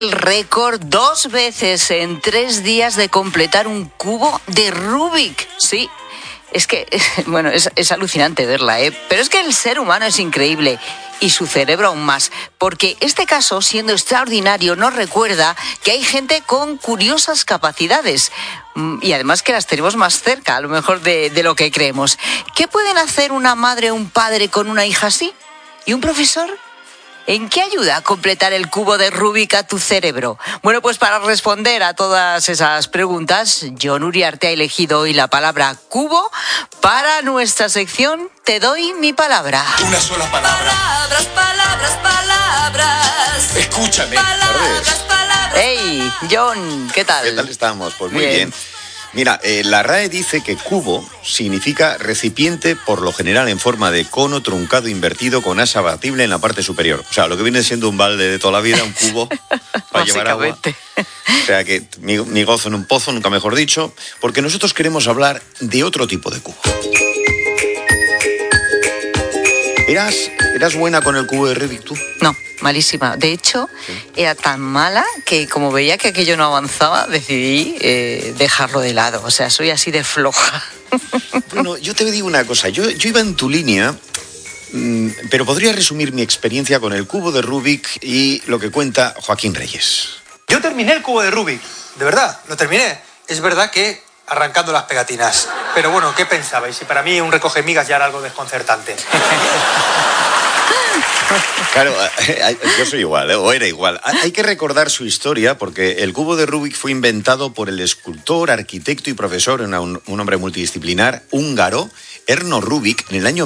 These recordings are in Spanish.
el récord 2 veces en 3 días de completar un cubo de Rubik. Sí, es que, bueno, es alucinante verla, ¿eh? Pero es que el ser humano es increíble y su cerebro aún más, porque este caso, siendo extraordinario, nos recuerda que hay gente con curiosas capacidades y además que las tenemos más cerca, a lo mejor de lo que creemos. ¿Qué pueden hacer una madre o un padre con una hija así? ¿Y un profesor? ¿En qué ayuda a completar el cubo de Rubik a tu cerebro? Bueno, pues para responder a todas esas preguntas, Jon Uriarte ha elegido hoy la palabra cubo para nuestra sección Te doy mi palabra. Una sola palabra. Palabras, palabras, palabras. Escúchame. Palabras, palabras. Hey, Jon, ¿qué tal? ¿Qué tal estamos? Pues muy bien. Mira, la RAE dice que cubo significa recipiente, por lo general en forma de cono truncado invertido con asa batible en la parte superior. O sea, lo que viene siendo un balde de toda la vida, un cubo para llevar agua. O sea, que mi gozo en un pozo, nunca mejor dicho, porque nosotros queremos hablar de otro tipo de cubo. ¿Eras buena con el cubo de Rubik tú? No, malísima. De hecho, era tan mala que como veía que aquello no avanzaba, decidí dejarlo de lado. O sea, soy así de floja. Bueno, yo te digo una cosa. Yo iba en tu línea, pero podría resumir mi experiencia con el cubo de Rubik y lo que cuenta Joaquín Reyes. Yo terminé el cubo de Rubik, de verdad, lo terminé. Es verdad que arrancando las pegatinas. Pero bueno, ¿qué pensabais? Si para mí un recoge migas ya era algo desconcertante. Claro, yo soy igual, o era igual. Hay que recordar su historia porque el cubo de Rubik fue inventado por el escultor, arquitecto y profesor, un hombre multidisciplinar húngaro, Erno Rubik, en el año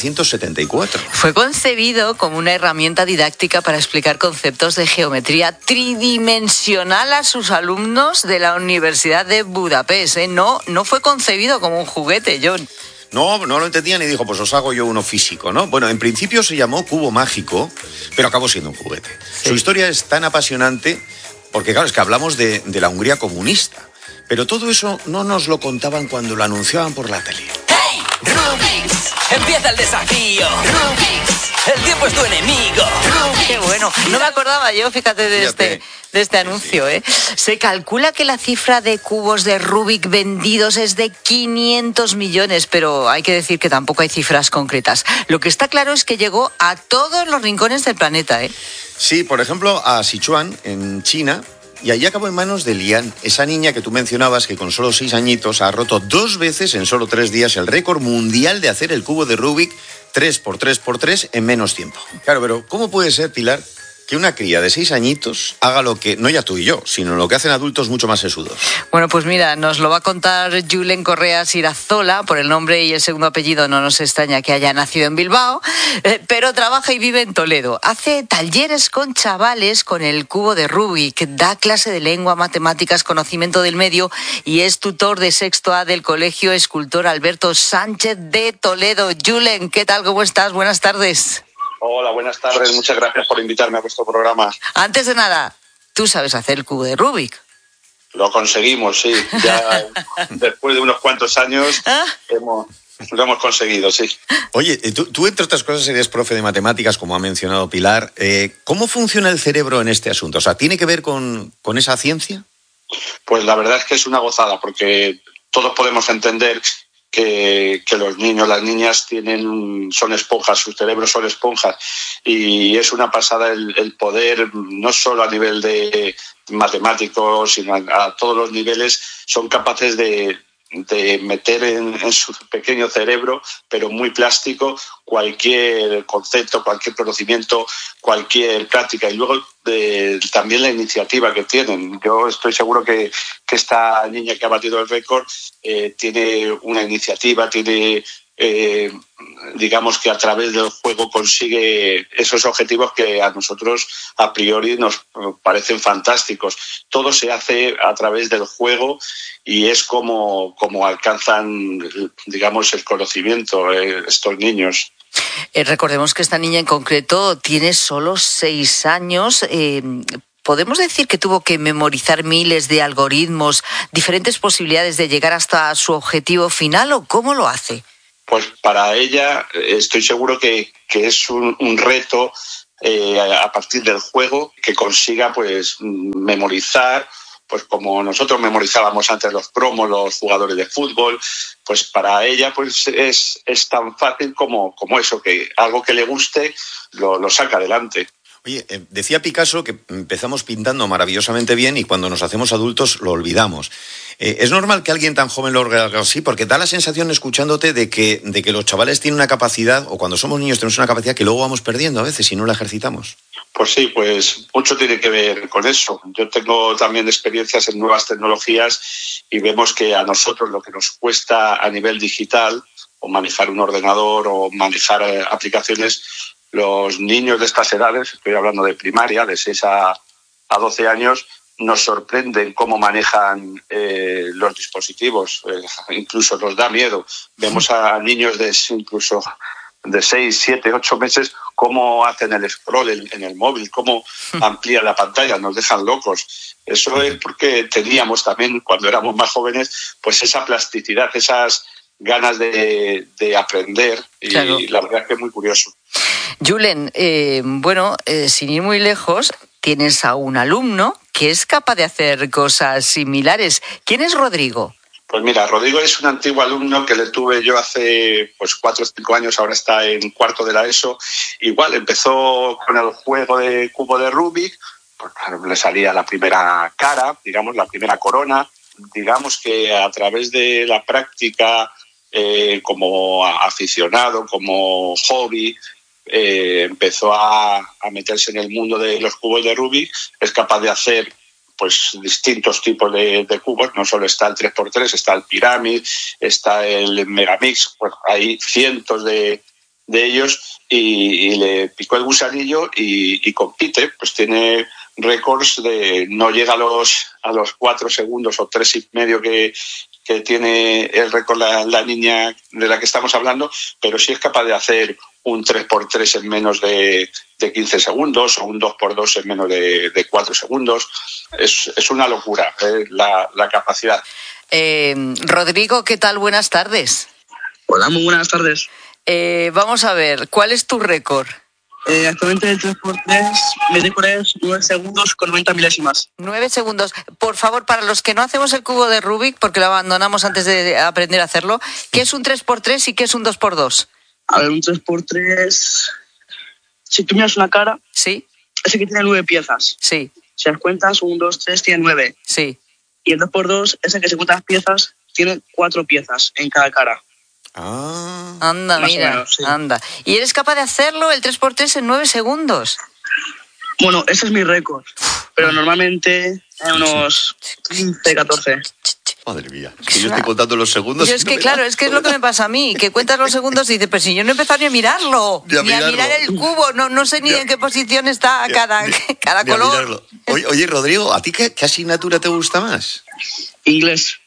1974. Fue concebido como una herramienta didáctica para explicar conceptos de geometría tridimensional a sus alumnos de la Universidad de Budapest. No fue concebido como un juguete, Jon. No lo entendían y dijo, pues os hago yo uno físico, ¿no? Bueno, en principio se llamó cubo mágico, pero acabó siendo un juguete. Sí. Su historia es tan apasionante porque, claro, es que hablamos de la Hungría comunista. Pero todo eso no nos lo contaban cuando lo anunciaban por la tele. ¡Hey! Rubik's, empieza el desafío. Rubik's, el tiempo es tu enemigo. Rubik's. Qué bueno. No me acordaba yo, fíjate, de este anuncio, ¿eh? Se calcula que la cifra de cubos de Rubik vendidos es de 500 millones, pero hay que decir que tampoco hay cifras concretas. Lo que está claro es que llegó a todos los rincones del planeta, ¿eh? Sí, por ejemplo, a Sichuan, en China, y allí acabó en manos de Lian, esa niña que tú mencionabas que con solo 6 añitos ha roto 2 veces en solo 3 días el récord mundial de hacer el cubo de Rubik 3x3x3 en menos tiempo. Claro, pero ¿cómo puede ser, Pilar, que una cría de 6 añitos haga lo que, no ya tú y yo, sino lo que hacen adultos mucho más sesudos? Bueno, pues mira, nos lo va a contar Julen Correa Sirazola, por el nombre y el segundo apellido no nos extraña que haya nacido en Bilbao, pero trabaja y vive en Toledo. Hace talleres con chavales con el cubo de Rubik, da clase de lengua, matemáticas, conocimiento del medio y es tutor de sexto A del Colegio Escultor Alberto Sánchez de Toledo. Julen, ¿qué tal? ¿Cómo estás? Buenas tardes. Hola, buenas tardes. Muchas gracias por invitarme a vuestro programa. Antes de nada, ¿tú sabes hacer el cubo de Rubik? Lo conseguimos, sí. Ya después de unos cuantos años lo hemos conseguido, sí. Oye, tú entre otras cosas eres profe de matemáticas, como ha mencionado Pilar. ¿Cómo funciona el cerebro en este asunto? O sea, ¿tiene que ver con esa ciencia? Pues la verdad es que es una gozada, porque todos podemos entender que los niños, las niñas son esponjas, sus cerebros son esponjas y es una pasada el poder, no solo a nivel de matemáticos, sino a todos los niveles, son capaces de meter en su pequeño cerebro, pero muy plástico, cualquier concepto, cualquier conocimiento, cualquier práctica. Y luego también la iniciativa que tienen. Yo estoy seguro que esta niña que ha batido el récord tiene una iniciativa, digamos que a través del juego consigue esos objetivos que a nosotros a priori nos parecen fantásticos. Todo se hace a través del juego y es como alcanzan, digamos, el conocimiento estos niños. Recordemos que esta niña en concreto tiene solo 6 años. ¿Podemos decir que tuvo que memorizar miles de algoritmos, diferentes posibilidades de llegar hasta su objetivo final o cómo lo hace? Pues para ella estoy seguro que es un reto a partir del juego, que consiga pues memorizar, pues como nosotros memorizábamos antes los cromos, los jugadores de fútbol, pues para ella pues es tan fácil como eso, que algo que le guste lo saca adelante. Oye, decía Picasso que empezamos pintando maravillosamente bien y cuando nos hacemos adultos lo olvidamos. ¿Es normal que alguien tan joven lo haga así? Porque da la sensación, escuchándote, de que los chavales tienen una capacidad, o cuando somos niños tenemos una capacidad que luego vamos perdiendo a veces si no la ejercitamos. Pues sí, pues mucho tiene que ver con eso. Yo tengo también experiencias en nuevas tecnologías y vemos que a nosotros lo que nos cuesta a nivel digital, o manejar un ordenador o manejar aplicaciones, los niños de estas edades, estoy hablando de primaria, de 6 a 12 años, nos sorprenden cómo manejan los dispositivos. Incluso nos da miedo. Vemos a niños incluso de 6, 7, 8 meses cómo hacen el scroll en el móvil, cómo amplían la pantalla, nos dejan locos. Eso es porque teníamos también, cuando éramos más jóvenes, pues esa plasticidad, esas ganas de aprender, y claro, la verdad es que es muy curioso. Julen, sin ir muy lejos, tienes a un alumno que es capaz de hacer cosas similares. ¿Quién es Rodrigo? Pues mira, Rodrigo es un antiguo alumno que le tuve yo hace 4 o 5 años, ahora está en cuarto de la ESO. Igual empezó con el juego de cubo de Rubik, pues claro, le salía la primera cara, digamos, la primera corona. Digamos que a través de la práctica, como aficionado, como hobby, empezó a meterse en el mundo de los cubos de Rubik. Es capaz de hacer pues distintos tipos de cubos. No solo está el 3x3, está el Pyramid, está el Megamix, bueno, hay cientos de ellos, y le picó el gusanillo y compite, pues tiene récords de, no llega a los 4 segundos o 3,5 que tiene el récord la niña de la que estamos hablando, pero sí es capaz de hacer un 3x3 en menos de 15 segundos o un 2x2 en menos de 4 segundos. Es una locura la capacidad. Rodrigo, ¿qué tal? Buenas tardes. Hola, muy buenas tardes. Vamos a ver, ¿cuál es tu récord? Actualmente el 3x3, mi récord es 9 segundos con 90 milésimas. 9 segundos. Por favor, para los que no hacemos el cubo de Rubik, porque lo abandonamos antes de aprender a hacerlo, ¿qué es un 3x3 y qué es un 2x2? A ver, un 3x3, si tú miras una cara, sí, ese que tiene 9 piezas. Sí. Si las cuentas, 1, 2, 3, tiene 9. Sí. Y el 2x2, ese que se cuenta las piezas, tiene 4 piezas en cada cara. Ah. Anda, más mira, menos, sí. Anda. ¿Y eres capaz de hacerlo, el 3x3, en 9 segundos? Bueno, ese es mi récord, pero normalmente en unos 15, 14. Madre mía, es que yo estoy contando los segundos. Yo es que, claro, es que es lo que me pasa a mí, que cuentas los segundos y dices, pero si yo no he empezado ni a mirarlo, ni a mirar el cubo, no sé ni en qué posición está cada color. Oye, Rodrigo, ¿a ti qué asignatura te gusta más? Inglés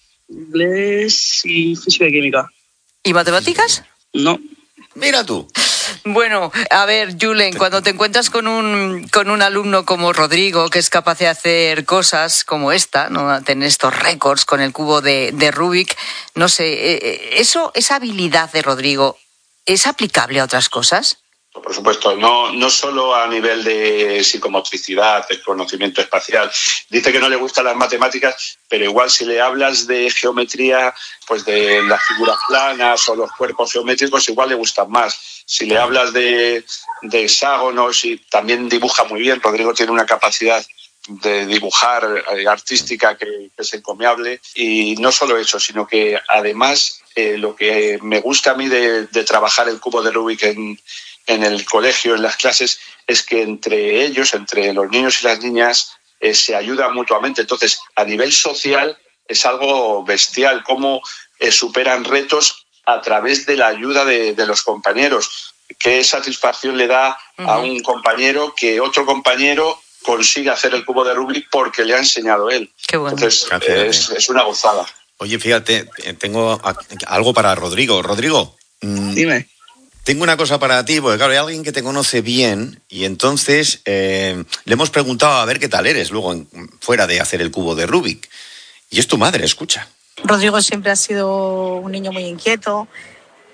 y física y química. ¿Y matemáticas? No. Mira tú. Bueno, a ver, Julen, cuando te encuentras con un alumno como Rodrigo, que es capaz de hacer cosas como esta, ¿no? Tener estos récords con el cubo de Rubik, no sé, esa habilidad de Rodrigo, ¿es aplicable a otras cosas? Por supuesto, no solo a nivel de psicomotricidad, de conocimiento espacial. Dice que no le gustan las matemáticas, pero igual si le hablas de geometría, pues de las figuras planas o los cuerpos geométricos, igual le gustan más. Si le hablas de hexágonos, y también dibuja muy bien. Rodrigo tiene una capacidad de dibujar artística que es encomiable. Y no solo eso, sino que además lo que me gusta a mí de trabajar el cubo de Rubik en el colegio, en las clases, es que entre ellos, entre los niños y las niñas, se ayudan mutuamente. Entonces, a nivel social es algo bestial, cómo superan retos a través de la ayuda de los compañeros. Qué satisfacción le da a un compañero que otro compañero consiga hacer el cubo de Rubik porque le ha enseñado él. Qué bueno. Entonces, es una gozada. Oye, fíjate, tengo algo para Rodrigo. Rodrigo. Dime. Tengo una cosa para ti, porque claro, hay alguien que te conoce bien y entonces le hemos preguntado a ver qué tal eres luego fuera de hacer el cubo de Rubik. Y es tu madre, escucha. Rodrigo siempre ha sido un niño muy inquieto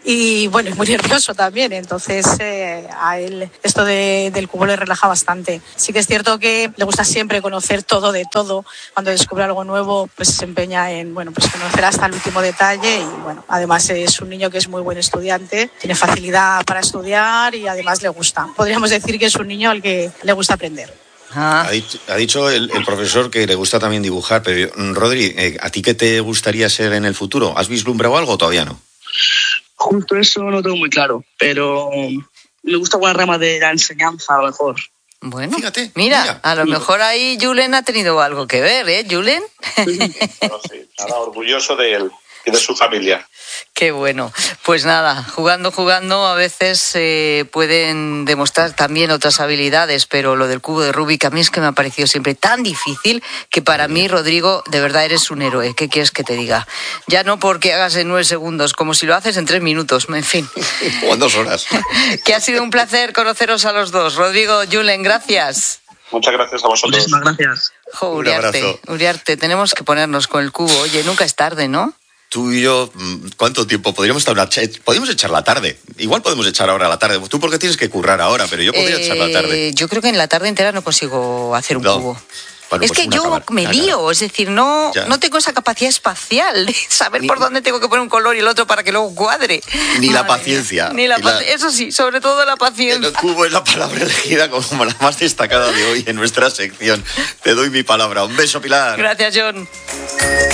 y bueno, es muy nervioso también, entonces a él esto del cubo le relaja bastante. Sí que es cierto que le gusta siempre conocer todo de todo, cuando descubre algo nuevo pues se empeña en pues conocer hasta el último detalle y bueno, además es un niño que es muy buen estudiante, tiene facilidad para estudiar y además le gusta. Podríamos decir que es un niño al que le gusta aprender. Ha dicho el profesor que le gusta también dibujar, pero Rodri, ¿a ti qué te gustaría ser en el futuro? ¿Has vislumbrado algo o todavía no? Justo eso no lo tengo muy claro, pero me gusta alguna rama de la enseñanza a lo mejor. Bueno, fíjate, mira, a lo mejor ahí Julen ha tenido algo que ver, ¿eh, Julen? Bueno, sí, nada, orgulloso de él y de su familia. Qué bueno. Pues nada, jugando a veces pueden demostrar también otras habilidades, pero lo del cubo de Rubik a mí es que me ha parecido siempre tan difícil que para mí, Rodrigo, de verdad eres un héroe. ¿Qué quieres que te diga? Ya no porque hagas en 9 segundos, como si lo haces en 3 minutos, en fin. O en 2 horas. Que ha sido un placer conoceros a los dos. Rodrigo, Julen, gracias. Muchas gracias a vosotros. Muchísimas gracias. Un abrazo. Uriarte, tenemos que ponernos con el cubo. Oye, nunca es tarde, ¿no? Tú y yo, ¿cuánto tiempo? Podríamos echar la tarde. Igual podemos echar ahora la tarde. Tú porque tienes que currar ahora, pero yo podría echar la tarde. Yo creo que en la tarde entera no consigo hacer un cubo. Bueno, es pues que yo me lío, es decir, no tengo esa capacidad espacial de saber por dónde tengo que poner un color y el otro para que luego cuadre. Ni la paciencia. Eso sí, sobre todo la paciencia. El cubo es la palabra elegida como la más destacada de hoy en nuestra sección. Te doy mi palabra. Un beso, Pilar. Gracias, John.